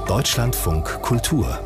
Deutschlandfunk Kultur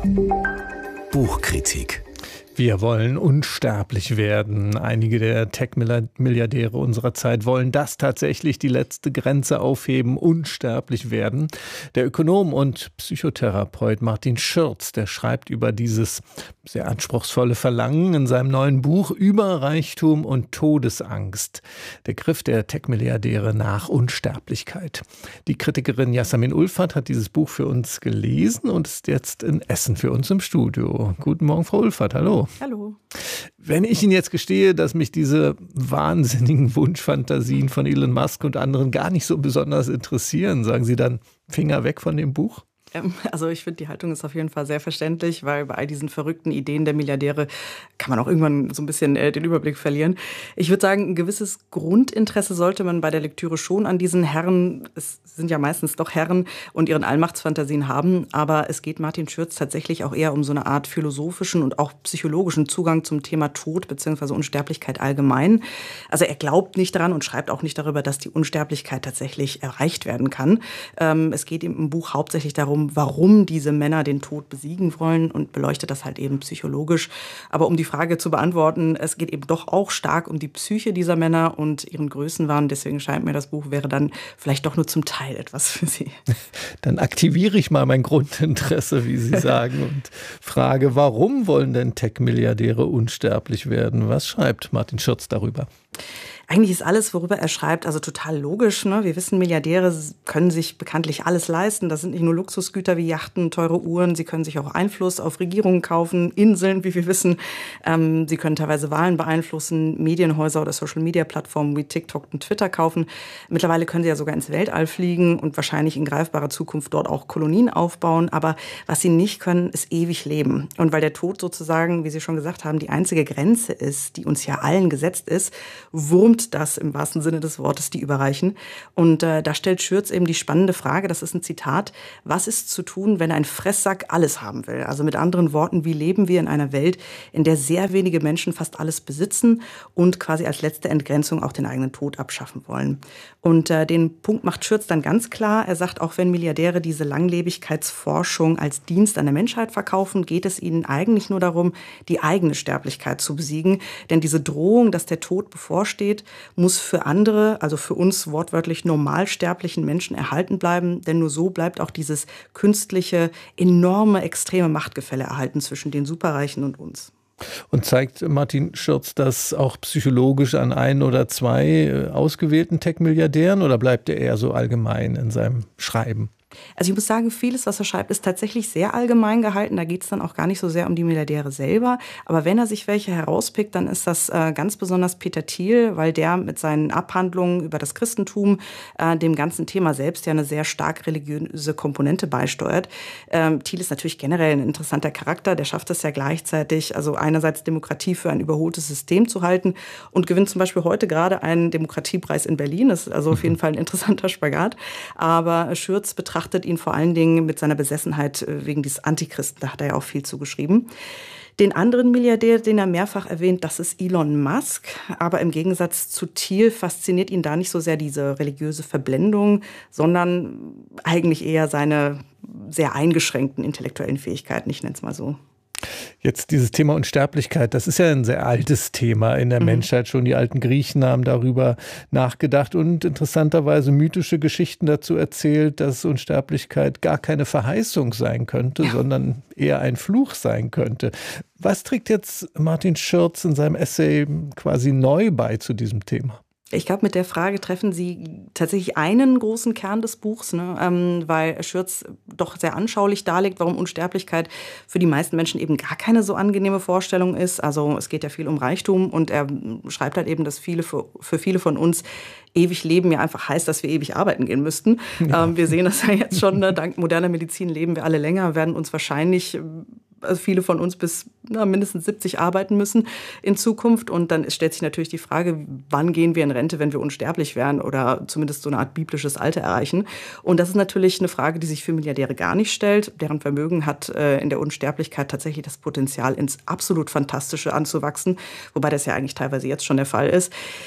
Buchkritik. Wir wollen unsterblich werden. Einige der Tech-Milliardäre unserer Zeit wollen das tatsächlich die letzte Grenze aufheben, unsterblich werden. Der Ökonom und Psychotherapeut Martin Schürz, der schreibt über dieses sehr anspruchsvolle Verlangen in seinem neuen Buch Überreichtum und Todesangst. Der Griff der Tech-Milliardäre nach Unsterblichkeit. Die Kritikerin Yasamin Ulfert hat dieses Buch für uns gelesen und ist jetzt in Essen für uns im Studio. Guten Morgen, Frau Ulfert. Hallo. Hallo. Wenn ich Ihnen jetzt gestehe, dass mich diese wahnsinnigen Wunschfantasien von Elon Musk und anderen gar nicht so besonders interessieren, sagen Sie dann Finger weg von dem Buch? Also ich finde, die Haltung ist auf jeden Fall sehr verständlich, weil bei all diesen verrückten Ideen der Milliardäre kann man auch irgendwann so ein bisschen den Überblick verlieren. Ich würde sagen, ein gewisses Grundinteresse sollte man bei der Lektüre schon an diesen Herren, es sind ja meistens doch Herren, und ihren Allmachtsfantasien haben. Aber es geht Martin Schürz tatsächlich auch eher um so eine Art philosophischen und auch psychologischen Zugang zum Thema Tod bzw. Unsterblichkeit allgemein. Also er glaubt nicht daran und schreibt auch nicht darüber, dass die Unsterblichkeit tatsächlich erreicht werden kann. Es geht ihm im Buch hauptsächlich darum, warum diese Männer den Tod besiegen wollen und beleuchtet das halt eben psychologisch. Aber um die Frage zu beantworten, es geht eben doch auch stark um die Psyche dieser Männer und ihren Größenwahn. Deswegen scheint mir, das Buch wäre dann vielleicht doch nur zum Teil etwas für Sie. Dann aktiviere ich mal mein Grundinteresse, wie Sie sagen, und frage, warum wollen denn Tech-Milliardäre unsterblich werden? Was schreibt Martin Schürz darüber? Eigentlich ist alles, worüber er schreibt, also total logisch, ne? Wir wissen, Milliardäre können sich bekanntlich alles leisten. Das sind nicht nur Luxusgüter wie Yachten, teure Uhren. Sie können sich auch Einfluss auf Regierungen kaufen, Inseln, wie wir wissen. Sie können teilweise Wahlen beeinflussen, Medienhäuser oder Social-Media-Plattformen wie TikTok und Twitter kaufen. Mittlerweile können sie ja sogar ins Weltall fliegen und wahrscheinlich in greifbarer Zukunft dort auch Kolonien aufbauen. Aber was sie nicht können, ist ewig leben. Und weil der Tod sozusagen, wie Sie schon gesagt haben, die einzige Grenze ist, die uns ja allen gesetzt ist, wurmt das im wahrsten Sinne des Wortes die Überreichen. Und da stellt Schürz eben die spannende Frage, das ist ein Zitat: Was ist zu tun, wenn ein Fresssack alles haben will? Also mit anderen Worten, wie leben wir in einer Welt, in der sehr wenige Menschen fast alles besitzen und quasi als letzte Entgrenzung auch den eigenen Tod abschaffen wollen? Und den Punkt macht Schürz dann ganz klar. Er sagt, auch wenn Milliardäre diese Langlebigkeitsforschung als Dienst an der Menschheit verkaufen, geht es ihnen eigentlich nur darum, die eigene Sterblichkeit zu besiegen. Denn diese Drohung, dass der Tod bevorsteht, muss für andere, also für uns wortwörtlich normalsterblichen Menschen erhalten bleiben. Denn nur so bleibt auch dieses künstliche, enorme, extreme Machtgefälle erhalten zwischen den Superreichen und uns. Und zeigt Martin Schürz das auch psychologisch an ein oder zwei ausgewählten Tech-Milliardären oder bleibt er eher so allgemein in seinem Schreiben? Also ich muss sagen, vieles, was er schreibt, ist tatsächlich sehr allgemein gehalten. Da geht es dann auch gar nicht so sehr um die Milliardäre selber. Aber wenn er sich welche herauspickt, dann ist das ganz besonders Peter Thiel, weil der mit seinen Abhandlungen über das Christentum dem ganzen Thema selbst ja eine sehr stark religiöse Komponente beisteuert. Thiel ist natürlich generell ein interessanter Charakter. Der schafft es ja gleichzeitig, also einerseits Demokratie für ein überholtes System zu halten und gewinnt zum Beispiel heute gerade einen Demokratiepreis in Berlin. Das ist also auf jeden Fall ein interessanter Spagat. Aber Schürz betrachtet ihn vor allen Dingen mit seiner Besessenheit wegen dieses Antichristen. Da hat er ja auch viel zugeschrieben. Den anderen Milliardär, den er mehrfach erwähnt, das ist Elon Musk. Aber im Gegensatz zu Thiel fasziniert ihn da nicht so sehr diese religiöse Verblendung, sondern eigentlich eher seine sehr eingeschränkten intellektuellen Fähigkeiten. Ich nenne es mal so. Jetzt dieses Thema Unsterblichkeit, das ist ja ein sehr altes Thema in der Menschheit. Schon die alten Griechen haben darüber nachgedacht und interessanterweise mythische Geschichten dazu erzählt, dass Unsterblichkeit gar keine Verheißung sein könnte, sondern eher ein Fluch sein könnte. Was trägt jetzt Martin Schürz in seinem Essay quasi neu bei zu diesem Thema? Ich glaube, mit der Frage treffen Sie tatsächlich einen großen Kern des Buchs, ne? Weil Schürz doch sehr anschaulich darlegt, warum Unsterblichkeit für die meisten Menschen eben gar keine so angenehme Vorstellung ist. Also es geht ja viel um Reichtum und er schreibt halt eben, dass für viele von uns ewig leben ja einfach heißt, dass wir ewig arbeiten gehen müssten. Ja. Wir sehen das ja jetzt schon, ne? Dank moderner Medizin leben wir alle länger, werden uns wahrscheinlich viele von uns bis mindestens 70 arbeiten müssen in Zukunft. Und dann stellt sich natürlich die Frage, wann gehen wir in Rente, wenn wir unsterblich wären oder zumindest so eine Art biblisches Alter erreichen. Und das ist natürlich eine Frage, die sich für Milliardäre gar nicht stellt. Deren Vermögen hat in der Unsterblichkeit tatsächlich das Potenzial, ins absolut Fantastische anzuwachsen, wobei das ja eigentlich teilweise jetzt schon der Fall ist.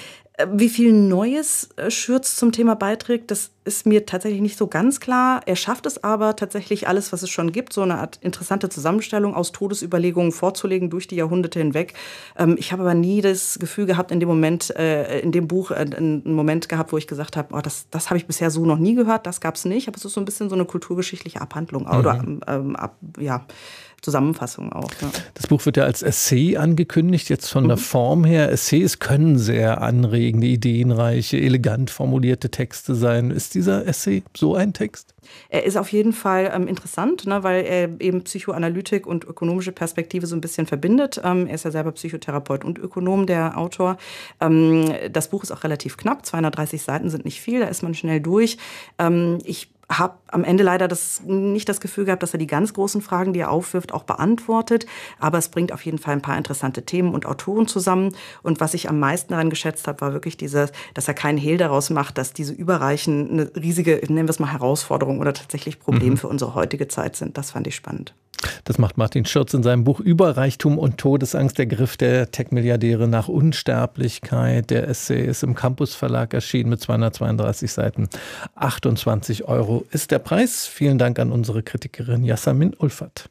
Wie viel Neues Schürz zum Thema beiträgt, das ist mir tatsächlich nicht so ganz klar. Er schafft es aber tatsächlich, alles, was es schon gibt, so eine Art interessante Zusammenstellung aus Todesüberlegungen vorzulegen durch die Jahrhunderte hinweg. Ich habe aber nie das Gefühl gehabt, in dem Moment, in dem Buch, einen Moment gehabt, wo ich gesagt habe, oh, das habe ich bisher so noch nie gehört, das gab es nicht. Aber es ist so ein bisschen so eine kulturgeschichtliche Abhandlung oder Zusammenfassung auch. Ja. Das Buch wird ja als Essay angekündigt, jetzt von der Form her. Essays können sehr anregende, ideenreiche, elegant formulierte Texte sein. Ist dieser Essay so ein Text? Er ist auf jeden Fall interessant, ne, weil er eben Psychoanalytik und ökonomische Perspektive so ein bisschen verbindet. Er ist ja selber Psychotherapeut und Ökonom, der Autor. Das Buch ist auch relativ knapp, 230 Seiten sind nicht viel, da ist man schnell durch. Ich habe am Ende leider nicht das Gefühl gehabt, dass er die ganz großen Fragen, die er aufwirft, auch beantwortet. Aber es bringt auf jeden Fall ein paar interessante Themen und Autoren zusammen. Und was ich am meisten daran geschätzt habe, war wirklich dass er keinen Hehl daraus macht, dass diese Überreichen eine riesige, nennen wir es mal, Herausforderung oder tatsächlich Problem für unsere heutige Zeit sind. Das fand ich spannend. Das macht Martin Schürz in seinem Buch Überreichtum und Todesangst, der Griff der Tech-Milliardäre nach Unsterblichkeit. Der Essay ist im Campus Verlag erschienen mit 232 Seiten. 28 € ist der Preis. Vielen Dank an unsere Kritikerin Yasamin Ulfat.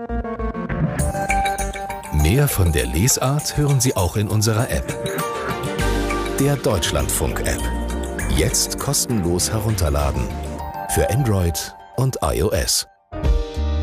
Mehr von der Lesart hören Sie auch in unserer App. Der Deutschlandfunk-App. Jetzt kostenlos herunterladen. Für Android und iOS.